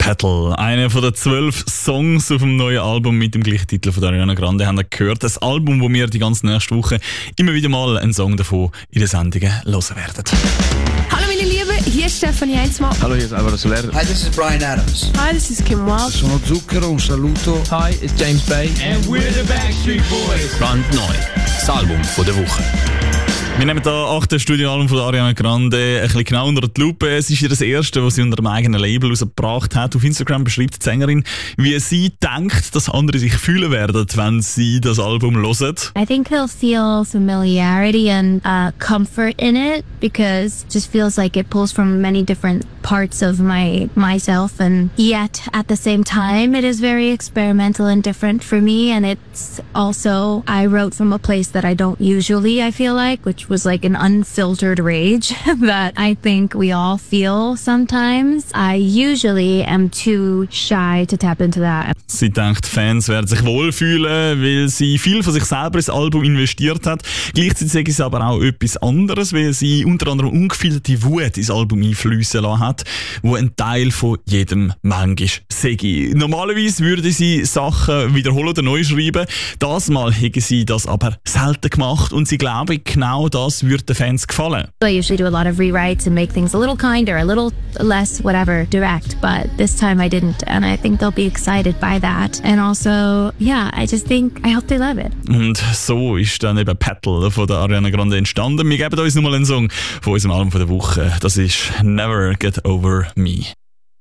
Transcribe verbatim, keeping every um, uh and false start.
Petal, einer von den zwölf Songs auf dem neuen Album mit dem gleichen Titel von Ariana Grande, haben wir gehört. Das Album, wo wir die ganze nächste Woche immer wieder mal einen Song davon in den Sendungen hören werden. Hallo meine Lieben, hier ist Stefanie Heinzmann. Hallo, hier ist Alvaro Soler. Hi, this is Bryan Adams. Hi, this is Kim Wilde. Sono Zucchero, un saluto. Hi, it's James Bay. And we're the Backstreet Boys. Brandneu, das Album von der Woche. Wir nehmen hier achte Studioalbum von Ariana Grande ein bisschen genau unter die Lupe. Es ist ihr das erste, das sie unter dem eigenen Label rausgebracht hat. Auf Instagram beschreibt die Sängerin, wie sie denkt, dass andere sich fühlen werden, wenn sie das Album hören. I think they'll feel familiarity and uh, comfort in it because it just feels like it pulls from many different parts of my myself, and yet at the same time it is very experimental and different for me, and it's also I wrote from a place that I don't usually, I feel like, which was like an unfiltered rage that I think we all feel sometimes. I usually am too shy to tap into that. Sie denkt, Fans werden sich wohlfühlen, weil sie viel von sich selber ins Album investiert hat. Gleichzeitig ist es aber auch etwas anderes, weil sie unter anderem ungefilterte Wut ins Album einfließen lassen hat, wo ein Teil von jedem manchmal sei. Normalerweise würde sie Sachen wiederholen oder neu schreiben. Das Mal hätte sie das aber selten gemacht und sie glaube, genau das würde den Fans gefallen. I usually do a lot of rewrites and make things a little kinder, a little less whatever direct, but this time I didn't, and I think they'll be excited by that. And also, yeah, I just think, I hope they love it. Und so ist dann eben Petal von der Ariana Grande entstanden. Wir geben uns nochmal einen Song von unserem Album von der Woche. Das ist Never Get Over Me.